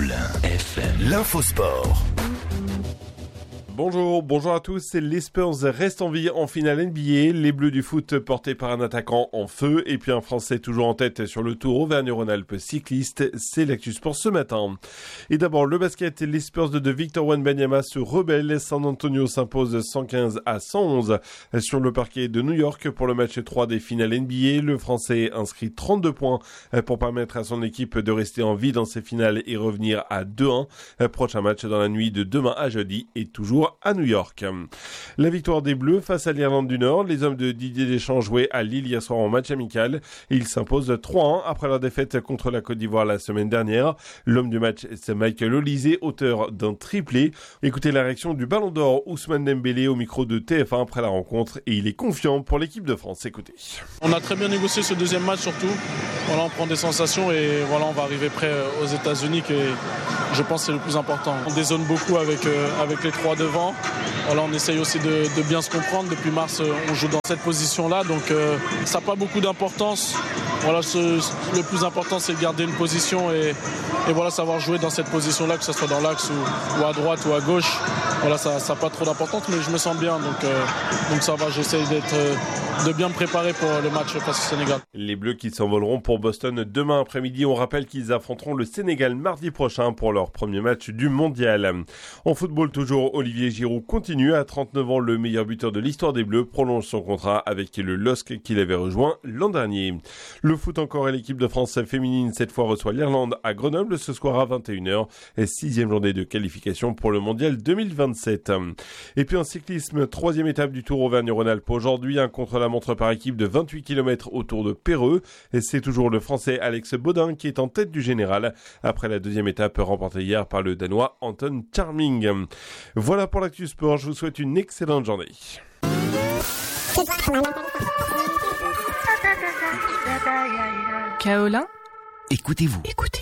Kaolin FM, l'infosport. Bonjour à tous. Les Spurs restent en vie en finale NBA. Les Bleus du foot portés par un attaquant en feu et puis un Français toujours en tête sur le Tour Auvergne-Rhône-Alpes cycliste. C'est l'actu sport ce matin. Et d'abord le basket. Les Spurs de Victor Wembanyama se rebellent. San Antonio s'impose 115-111 sur le parquet de New York pour le match 3 des finales NBA. Le Français inscrit 32 points pour permettre à son équipe de rester en vie dans ces finales et revenir à 2-1. Prochain match dans la nuit de demain à jeudi et toujours à New York. La victoire des Bleus face à l'Irlande du Nord. Les hommes de Didier Deschamps jouaient à Lille hier soir en match amical et ils s'imposent 3-1 après leur défaite contre la Côte d'Ivoire la semaine dernière. L'homme du match, c'est Michael Olise, auteur d'un triplé. Écoutez la réaction du Ballon d'Or Ousmane Dembélé au micro de TF1 après la rencontre et il est confiant pour l'équipe de France. Écoutez. On a très bien négocié ce deuxième match surtout. Voilà, on prend des sensations et voilà, on va arriver prêt aux États-Unis et je pense que c'est le plus important. On dézone beaucoup avec les trois devant. Voilà, on essaye aussi de bien se comprendre. Depuis mars, on joue dans cette position-là, donc ça n'a pas beaucoup d'importance. Voilà, le plus important, c'est de garder une position et voilà, savoir jouer dans cette position-là, que ce soit dans l'axe ou à droite ou à gauche. Voilà, ça n'a pas trop d'importance, mais je me sens bien, donc ça va. J'essaye de bien me préparer pour le match face au Sénégal. Les Bleus qui s'envoleront pour Boston demain après-midi. On rappelle qu'ils affronteront le Sénégal mardi prochain pour leur premier match du mondial. En football toujours, Olivier Giroud continue. À 39 ans, le meilleur buteur de l'histoire des Bleus prolonge son contrat avec le LOSC qu'il avait rejoint l'an dernier. Le foot encore et l'équipe de France féminine cette fois reçoit l'Irlande à Grenoble ce soir à 21h. 6e journée de qualification pour le mondial 2027. Et puis en cyclisme, 3e étape du Tour Auvergne-Rhône-Alpes aujourd'hui, un contre-la-montre par équipe de 28 km autour de Péreux. Et c'est toujours le Français Alex Baudin qui est en tête du général après la 2e étape remportée hier par le Danois Anton Charming. Voilà pour l'actu sport, je vous souhaite une excellente journée. Kaolin, Écoutez-vous.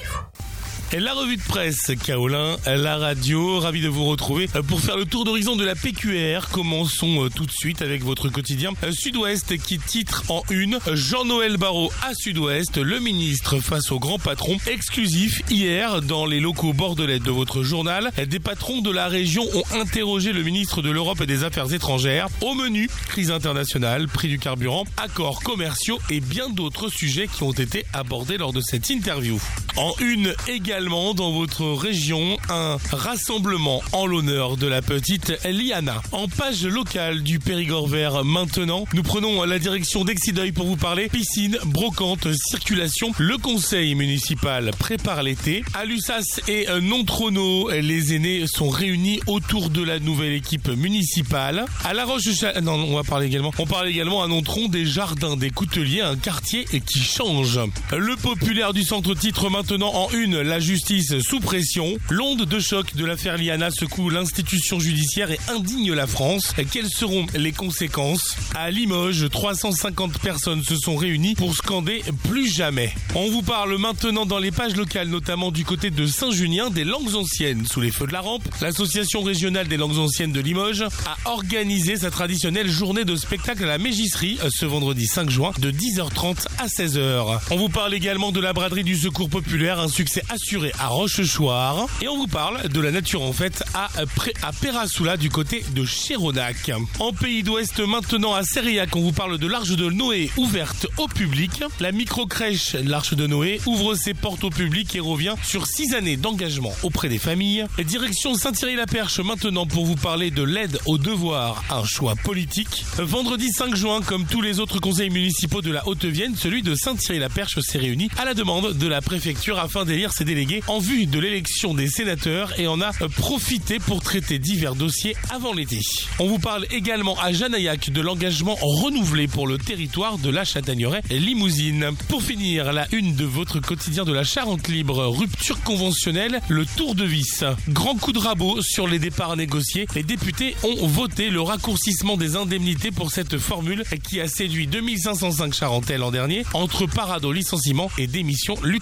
Et la revue de presse Kaolin, la radio, ravi de vous retrouver pour faire le tour d'horizon de la PQR. Commençons tout de suite avec votre quotidien Sud-Ouest qui titre en une Jean-Noël Barrot à Sud-Ouest, le ministre face au grand patron. Exclusif hier dans les locaux bordelais de votre journal, des patrons de la région ont interrogé le ministre de l'Europe et des Affaires étrangères. Au menu, crise internationale, prix du carburant, accords commerciaux et bien d'autres sujets qui ont été abordés lors de cette interview. En une également dans votre région, un rassemblement en l'honneur de la petite Liana. En page locale du Périgord vert maintenant, nous prenons la direction d'Exideuil pour vous parler piscine, brocante, circulation. Le conseil municipal prépare l'été. À Lussas et Nontrono, les aînés sont réunis autour de la nouvelle équipe municipale. À La Roche-Chalais, on parle également à Nontron des jardins des Couteliers, un quartier qui change. Le populaire du centre titre maintenant en une, la justice sous pression. L'onde de choc de l'affaire Liana secoue l'institution judiciaire et indigne la France. Quelles seront les conséquences ? À Limoges, 350 personnes se sont réunies pour scander plus jamais. On vous parle maintenant dans les pages locales, notamment du côté de Saint-Junien, des langues anciennes sous les feux de la rampe. L'association régionale des langues anciennes de Limoges a organisé sa traditionnelle journée de spectacle à la Mégisserie ce vendredi 5 juin de 10h30 à 16h. On vous parle également de la braderie du Secours populaire, un succès assuré à Rochechouart. Et on vous parle de la nature en fait à Perrasoula du côté de Chéronac. En Pays d'Ouest maintenant à Sériac, on vous parle de l'Arche de Noé ouverte au public. La micro-crèche l'Arche de Noé ouvre ses portes au public et revient sur 6 années d'engagement auprès des familles. Direction Saint-Thierry-la-Perche maintenant pour vous parler de l'aide aux devoirs, un choix politique. Vendredi 5 juin, comme tous les autres conseils municipaux de la Haute-Vienne, celui de Saint-Thierry-la-Perche s'est réuni à la demande de la préfecture afin d'élire ses délégués en vue de l'élection des sénateurs et en a profité pour traiter divers dossiers avant l'été. On vous parle également à Janaillac de l'engagement renouvelé pour le territoire de la Châtaigneraie-Limousine. Pour finir, la une de votre quotidien de la Charente libre, rupture conventionnelle, le tour de vis. Grand coup de rabot sur les départs négociés. Les députés ont voté le raccourcissement des indemnités pour cette formule qui a séduit 2505 Charentais l'an dernier entre parade au licenciement et démission lucrative.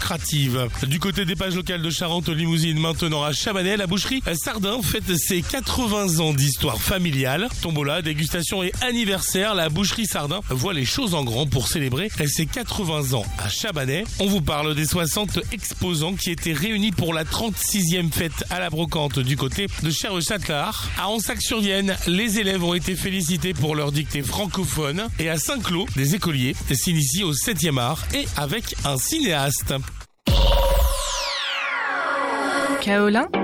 festive. Du côté des pages locales de Charente-Limousine, maintenant à Chabanais, la boucherie Sardin fête ses 80 ans d'histoire familiale. Tombola, dégustation et anniversaire, la boucherie Sardin voit les choses en grand pour célébrer ses 80 ans à Chabanais. On vous parle des 60 exposants qui étaient réunis pour la 36e fête à la brocante du côté de Cherreux-Châtelard. À Ansac-sur-Vienne, les élèves ont été félicités pour leur dictée francophone. Et à Saint-Cloud, des écoliers s'initient au 7e art et avec un cinéaste. Kaolin